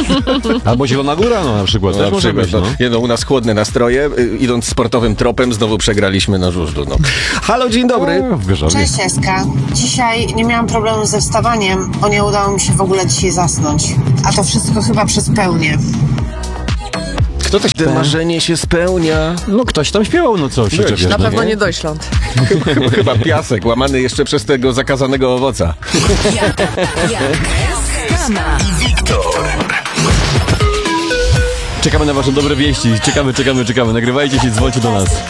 Albo Zielona Góra, no na przykład. Też Na może przykład, być, no. Nie, no, u nas chłodne nastroje, idąc sportowym tropem, znowu przegraliśmy na żużlu. No. Halo, dzień dobry. W Gorzowie. Cześć Eska. Dzisiaj nie miałam problemu ze wstawaniem, bo nie udało mi się w ogóle dzisiaj zasnąć. A to wszystko chyba przez pełnię. Kto to te marzenie się spełnia? No ktoś tam śpiewał, no co się Byłeś, czepiasz, Na no. pewno nie Dojśląd. Chyba piasek, łamany jeszcze przez tego zakazanego owoca. Czekamy na wasze dobre wieści. Czekamy. Nagrywajcie się, dzwońcie do nas.